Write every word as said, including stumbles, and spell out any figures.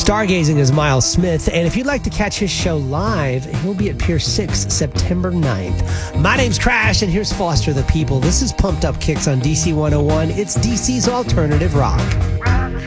Stargazing is Miles Smith, and if you'd like to catch his show live, he'll be at Pier six, September ninth. My name's Crash, and here's Foster the People. This is Pumped Up Kicks on D C one oh one. It's D C's alternative rock.